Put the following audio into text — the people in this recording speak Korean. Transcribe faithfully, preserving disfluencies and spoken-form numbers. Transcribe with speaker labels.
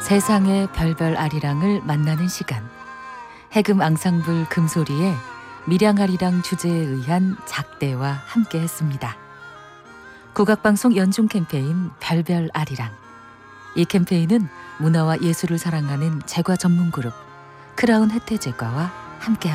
Speaker 1: 세상의 별별 아리랑을 만나는 시간. 해금 앙상블 금소리의 밀양아리랑 주제에 의한 작대와 함께했습니다. 국악방송 연중 캠페인 별별 아리랑. 이 캠페인은 문화와 예술을 사랑하는 제과 전문 그룹 크라운 혜태제과와 함께합니다.